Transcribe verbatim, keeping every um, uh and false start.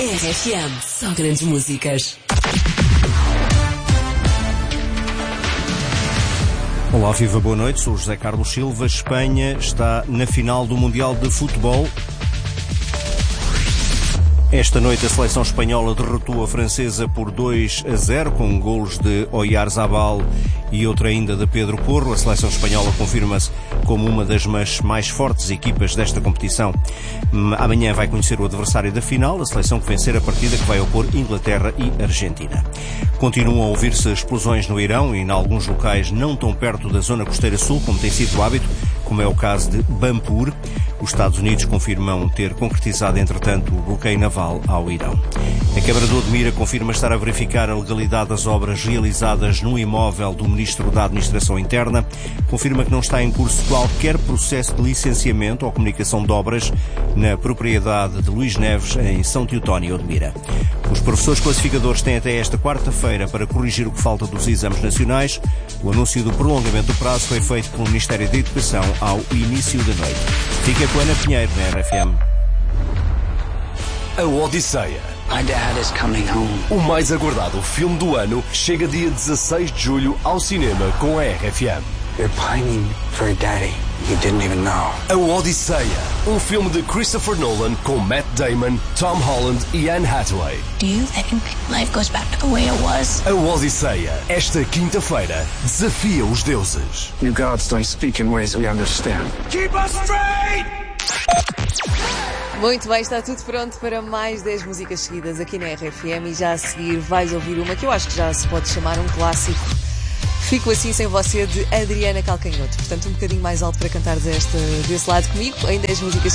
R F M, só grandes músicas. Olá, viva, boa noite. Sou José Carlos Silva. Espanha está na final do Mundial de Futebol. Esta noite a seleção espanhola derrotou a francesa por dois a zero, com golos de Oyarzabal e outro ainda de Pedro Porro. A seleção espanhola confirma-se como uma das mais fortes equipas desta competição. Amanhã vai conhecer o adversário da final, a seleção que vencer a partida que vai opor Inglaterra e Argentina. Continuam a ouvir-se explosões no Irão e em alguns locais não tão perto da zona costeira sul, como tem sido o hábito, como é o caso de Bampur. Os Estados Unidos confirmam ter concretizado, entretanto, o bloqueio naval ao Irão. A Câmara de Odmira confirma estar a verificar a legalidade das obras realizadas no imóvel do Ministro da Administração Interna. Confirma que não está em curso qualquer processo de licenciamento ou comunicação de obras na propriedade de Luís Neves, em São Teotónio, Odmira. Os professores classificadores têm até esta quarta-feira para corrigir o que falta dos exames nacionais. O anúncio do prolongamento do prazo foi feito pelo Ministério da Educação ao início da noite. Fica com Ana Pinheiro na R F M. A Odisseia. My dad is coming home. O mais aguardado filme do ano chega dia dezasseis de julho ao cinema com a R F M. You're pining for a daddy you didn't even know. A Odisseia, um filme de Christopher Nolan com Matt Damon, Tom Holland e Anne Hathaway. Do you think life goes back to the way it was? A Odisseia, esta quinta-feira, desafia os deuses. You gods don't speak in ways we understand. Keep us straight! Muito bem, está tudo pronto para mais dez músicas seguidas aqui na R F M e já a seguir vais ouvir uma que eu acho que já se pode chamar um clássico. Fico Assim Sem Você, de Adriana Calcanhoto. Portanto, um bocadinho mais alto para cantares esta, desse lado comigo, em dez músicas